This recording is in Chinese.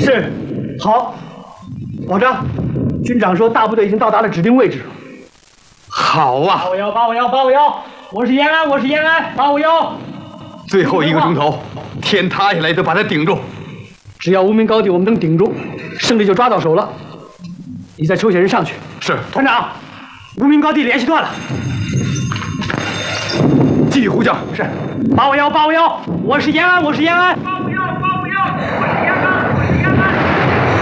是，好，保障。军长说大部队已经到达了指定位置。 好啊 851，我是延安，851。 最后1个钟头，天塌下来都把它顶住。 只要无名高地我们能顶住，胜利就抓到手了。你再抽些人上去。 是， 团长，无名高地联系断了。 继续呼叫。 是，851，我是延安， 851。